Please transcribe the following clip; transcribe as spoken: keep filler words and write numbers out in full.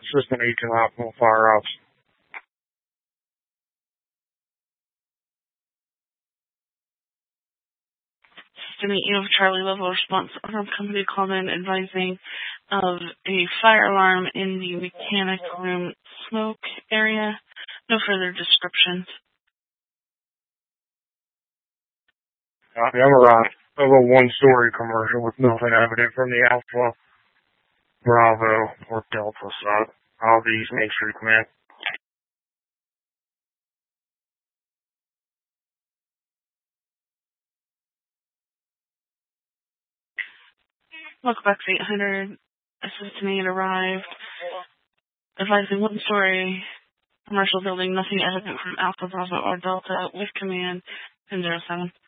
System Agent Optimal Fire Ops. System Agent of Charlie Level response from company called in advising of a fire alarm in the mechanic room smoke area. No further descriptions. Copy, I'm around. A little one-story commercial with nothing evident from the Alpha, Bravo, or Delta side. All these Main Street Command. Lookbox eight hundred, assistant aid arrived, advising one-story commercial building, nothing evident from Alpha, Bravo, or Delta, with command ten oh seven.